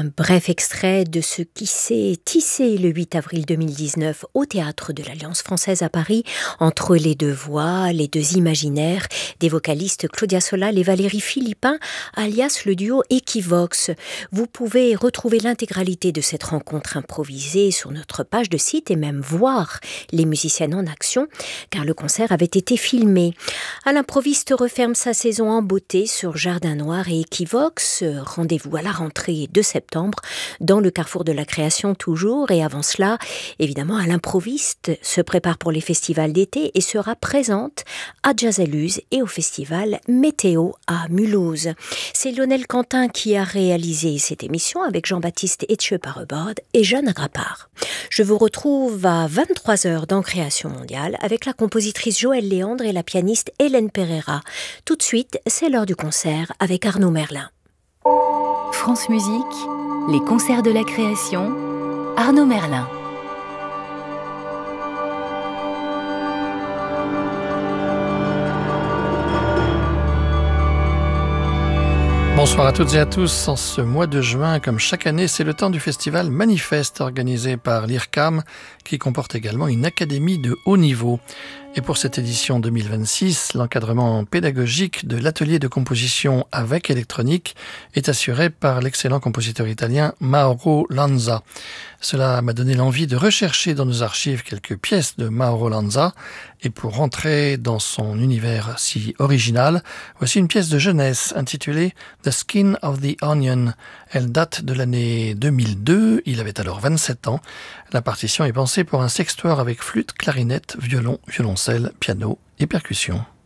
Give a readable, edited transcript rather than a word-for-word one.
Un bref extrait de ce qui s'est tissé le 8 avril 2019 au Théâtre de l'Alliance française à Paris, entre les deux voix, les deux imaginaires des vocalistes Claudia Solal et Valérie Philippin, alias le duo Equivox. Vous pouvez retrouver l'intégralité de cette rencontre improvisée sur notre page de site et même voir les musiciennes en action, car le concert avait été filmé. À l'improviste referme sa saison en beauté sur Jardin Noir et Equivox. Rendez-vous à la rentrée de septembre dans le carrefour de la création toujours. Et avant cela, évidemment, à l'improviste se prépare pour les festivals d'été et sera présente à Jazzaluz et au festival Météo à Mulhouse. C'est Lionel Quentin qui a réalisé cette émission avec Jean-Baptiste Etcheparebord et Jeanne Agrapard. Je vous retrouve à 23h dans Création mondiale avec la compositrice Joëlle Léandre et la pianiste Hélène Pereira. Tout de suite, c'est l'heure du concert avec Arnaud Merlin. France Musique, les concerts de la création, Arnaud Merlin. Bonsoir à toutes et à tous. En ce mois de juin, comme chaque année, c'est le temps du festival Manifeste organisé par l'IRCAM qui comporte également une académie de haut niveau. Et pour cette édition 2026, l'encadrement pédagogique de l'atelier de composition avec électronique est assuré par l'excellent compositeur italien Mauro Lanza. Cela m'a donné l'envie de rechercher dans nos archives quelques pièces de Mauro Lanza. Et pour rentrer dans son univers si original, voici une pièce de jeunesse intitulée The Skin of the Onion. Elle date de l'année 2002, il avait alors 27 ans. La partition est pensée pour un sextoire avec flûte, clarinette, violon, violoncelle, piano et percussion.